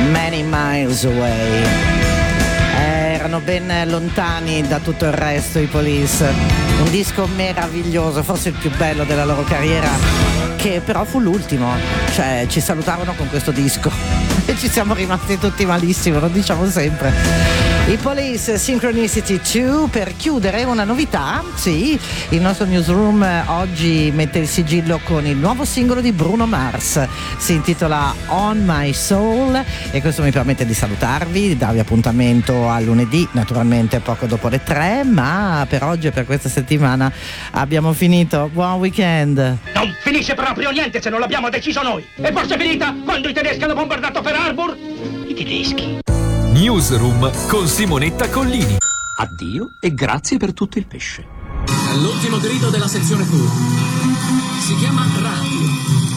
Many Miles Away. Erano ben lontani da tutto il resto i Police. Un disco meraviglioso, forse il più bello della loro carriera, che però fu l'ultimo. Cioè ci salutarono con questo disco e ci siamo rimasti tutti malissimo, lo diciamo sempre. I Police, Synchronicity 2. Per chiudere una novità, sì, il nostro newsroom oggi mette il sigillo con il nuovo singolo di Bruno Mars, si intitola On My Soul, e questo mi permette di salutarvi, di darvi appuntamento a lunedì, naturalmente poco dopo le 3, ma per oggi e per questa settimana abbiamo finito. Buon weekend. Non finisce proprio niente se non l'abbiamo deciso noi. E forse è finita quando i tedeschi hanno bombardato Pearl Harbor? I tedeschi. Newsroom con Simonetta Collini. Addio e grazie per tutto il pesce. L'ultimo grido della sezione tour. Si chiama Radio.